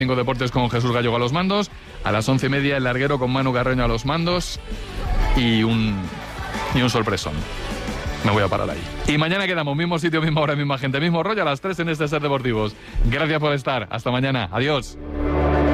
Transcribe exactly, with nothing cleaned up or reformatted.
cinco Deportes con Jesús Gallego a los mandos. A las once y media el larguero con Manu Carreño a los mandos. Y un, y un sorpresón. Me voy a parar ahí. Y mañana quedamos, mismo sitio, misma hora, misma gente, mismo rollo a las tres en este Ser Deportivos. Gracias por estar. Hasta mañana. Adiós.